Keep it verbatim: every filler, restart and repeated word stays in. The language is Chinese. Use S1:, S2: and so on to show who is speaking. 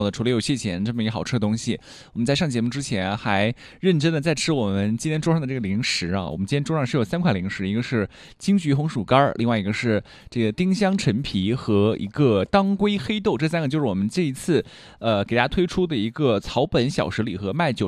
S1: 除了有蟹钳这么一个好吃的东西，我们在上节目之前还认真的在吃我们今天桌上的这个零食啊。我们今天桌上是有三款零食，一个是金桔红薯干，另外一个是这个丁香陈皮和一个当归黑豆，这三个就是我们这一次呃给大家推出的一个草本小食礼盒，卖九